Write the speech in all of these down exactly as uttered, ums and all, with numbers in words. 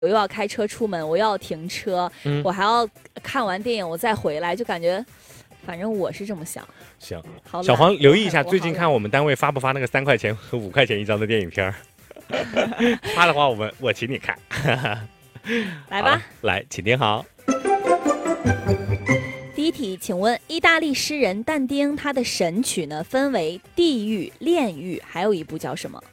我又要开车出门，我又要停车，嗯、我还要看完电影我再回来，就感觉，反正我是这么想。 行，小黄留意一下，最近看我们单位发不发那个三块钱和五块钱一张的电影片发的话，我们我请你看。 来吧， 来，请听好。 第一题，请问意大利诗人但丁他的神曲呢，分为地狱、炼狱，还有一部叫什么？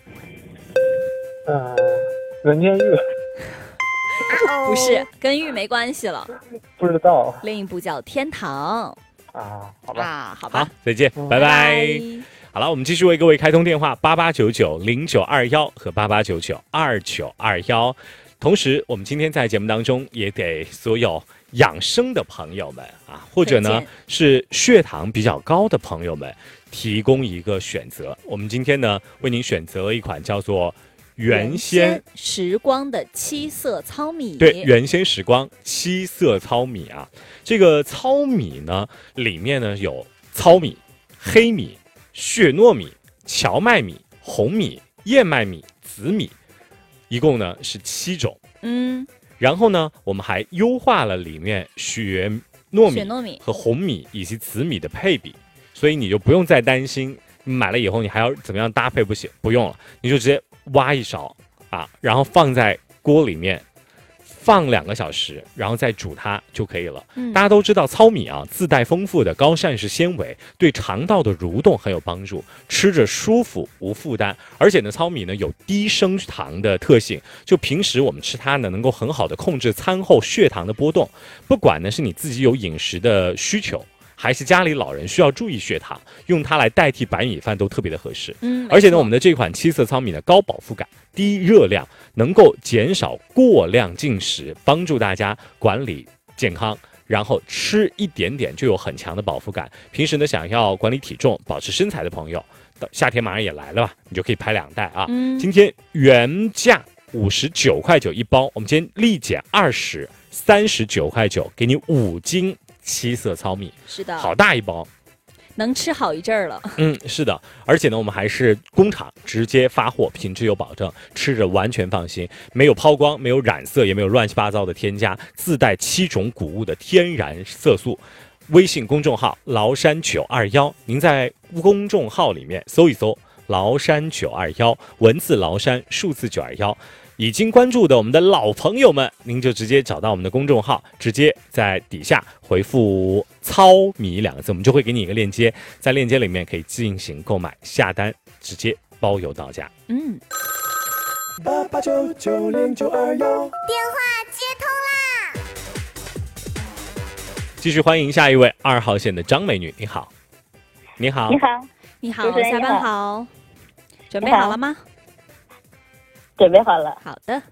呃，人间狱。 不是，跟狱没关系了。 不知道。 另一部叫天堂。 啊，好吧， 啊，好吧， 好，再见，嗯、拜拜。拜拜。好了，我们继续为各位开通电话八八九九零九二幺和八八九九二九二幺。同时，我们今天在节目当中也给所有养生的朋友们啊，或者呢是血糖比较高的朋友们提供一个选择。我们今天呢为您选择了一款叫做原先时光的七色糙米。 对，原先时光七色糙米啊，这个糙米呢里面呢有糙米、黑米、血糯米、荞麦米、红米、燕麦米、紫米，一共呢是七种。 嗯， 然后呢我们还优化了里面血糯血糯米和红米以及紫米的配比，所以你就不用再担心你买了以后你还要怎么样搭配，不行，不用了，你就直接挖一勺啊，然后放在锅里面放两个小时，然后再煮它就可以了。嗯、大家都知道糙米啊自带丰富的高膳食纤维，对肠道的蠕动很有帮助，吃着舒服无负担。而且呢，糙米呢有低升糖的特性，就平时我们吃它呢，能够很好的控制餐后血糖的波动。不管呢是你自己有饮食的需求，还是家里老人需要注意血糖，用它来代替白米饭都特别的合适。嗯，而且呢，我们的这款七色糙米呢，高饱腹感、低热量，能够减少过量进食，帮助大家管理健康。然后吃一点点就有很强的饱腹感。平时呢，想要管理体重、保持身材的朋友，夏天马上也来了吧，你就可以拍两袋啊。嗯，今天原价五十九块九一包，我们今天立减二十，三十九块九，给你五斤。七色糙米是的， 好大一包， 能吃好一阵儿了。 嗯，是的，而且呢，我们还是工厂直接发货，品质有保证，吃着完全放心，没有抛光，没有染色，也没有乱七八糟的添加，自带七种谷物的天然色素。微信公众号崂山九二幺，您在公众号里面搜一搜崂山九二幺，文字崂山，数字九二幺。已经关注的我们的老朋友们，您就直接找到我们的公众号，直接在底下回复糙米两个字，我们就会给你一个链接，在链接里面可以进行购买下单，直接包邮到家。 嗯， 八八九九零九二幺， 电话接通啦！继续欢迎下一位二号线的张美女，你好。你好， 你好， 你好，下班好，准备好了吗？ 准备好了。 好的。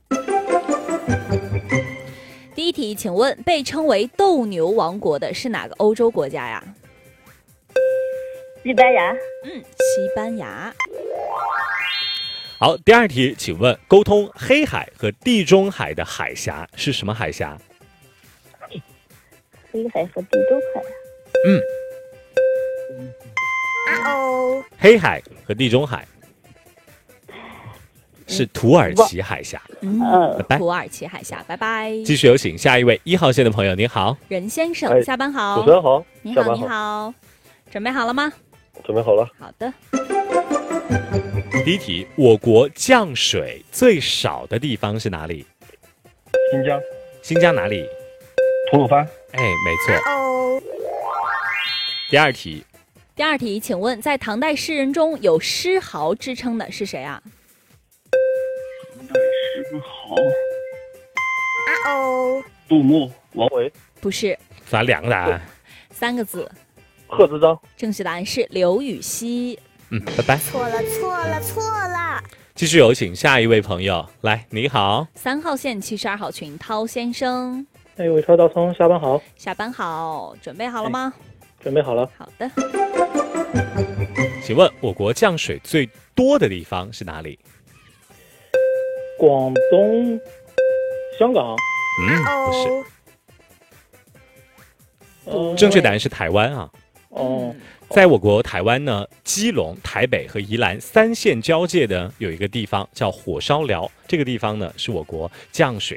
第一题，请问被称为斗牛王国的是哪个欧洲国家呀？ 西班牙。 嗯，西班牙。 好，第二题，请问沟通黑海和地中海的海峡是什么海峡？ 黑海和地中海。 嗯。 啊哦。 黑海和地中海。是土耳其海峡。 嗯，拜拜。土耳其海峡，拜拜。 继续有请下一位一号线的朋友，您好， 任先生，下班好。 主持人好， 你好，你好，准备好了吗？ 准备好了。 好的。 第一题，我国降水最少的地方是哪里？ 新疆。 新疆哪里？ 吐鲁番。 哎，没错。 哦。 第二题。 第二题，请问在唐代诗人中有诗豪之称的是谁啊？ 诗豪。 啊哦。 杜牧、王维。 不是。 咱两个答案。 三个字。 贺知章。 正确答案是刘禹锡。 嗯，拜拜。 错了，错了，错了。 继续有请下一位朋友，来，你好。 三号线七十二号群，涛先生。 哎，伟超大葱，下班好。 下班好，准备好了吗？ 哎、准备好了。 好的。 请问我国降水最多的地方是哪里？ 广东、香港。 嗯，不是。正确答案是台湾啊。 哦哦， 在我国台湾呢，基隆、台北和宜兰三县交界的有一个地方叫火烧寮，这个地方呢是我国降水